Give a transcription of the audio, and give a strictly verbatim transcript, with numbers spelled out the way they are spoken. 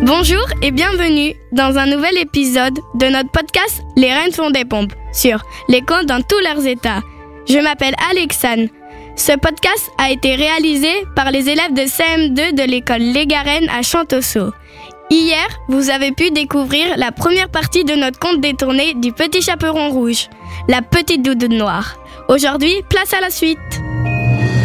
Bonjour et bienvenue dans un nouvel épisode de notre podcast Les Reines font des pompes sur les contes dans tous leurs états. Je m'appelle Alexane. Ce podcast a été réalisé par les élèves de C M deux de l'école Légarenne à Chantosso. Hier, vous avez pu découvrir la première partie de notre conte détourné du Petit Chaperon Rouge, la Petite Doudoune Noire. Aujourd'hui, place à la suite.